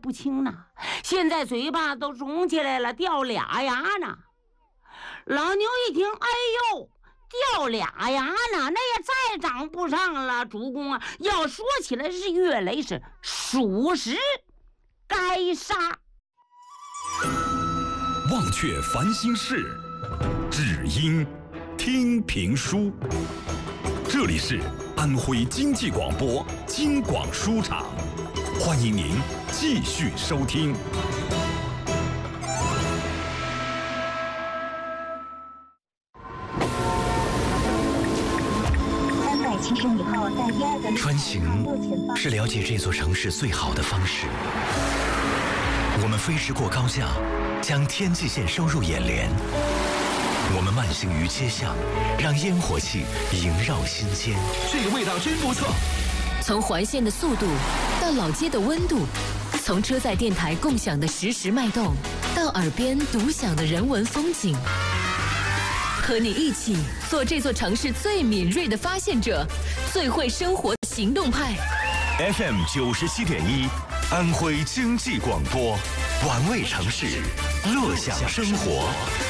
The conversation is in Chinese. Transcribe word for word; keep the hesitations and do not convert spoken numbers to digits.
不清呢，现在嘴巴都肿起来了，掉俩牙呢。老牛一听，哎呦，掉俩牙呢，那也再长不上了。主公啊，要说起来是岳雷是属实该杀。 忘却烦心事，只因听评书。这里是安徽经济广播京广书场，欢迎您继续收听。 穿行是了解这座城市最好的方式。我们飞驰过高架，将天际线收入眼帘。我们慢行于街巷，让烟火气萦绕心间。 这个味道真不错。 从环线的速度到老街的温度，从车载电台共享的实时脉动，到耳边独享的人文风景。和你一起做这座城市最敏锐的发现者，最会生活的行动派。 F M 九十七点一，安徽经济广播，玩味城市，乐享生活。